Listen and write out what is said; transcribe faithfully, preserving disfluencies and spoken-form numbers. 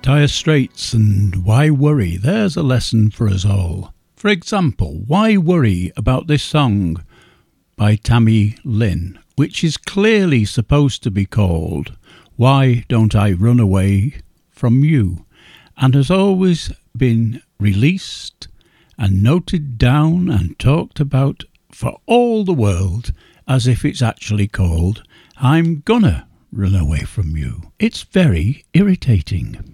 Dire Straits and Why Worry? There's a lesson for us all. For example, why worry about this song by Tammy Lynn, which is clearly supposed to be called Why Don't I Run Away From You, and has always been released and noted down and talked about for all the world as if it's actually called I'm Gonna Run Away From You. It's very irritating.